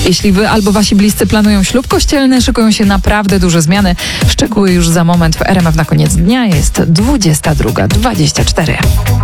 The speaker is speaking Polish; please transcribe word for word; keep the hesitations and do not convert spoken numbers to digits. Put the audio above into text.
Jeśli wy albo wasi bliscy planują ślub kościelny, szykują się naprawdę duże zmiany. Szczegóły już za moment w R M F na koniec dnia. Jest dwudziesta druga dwadzieścia cztery.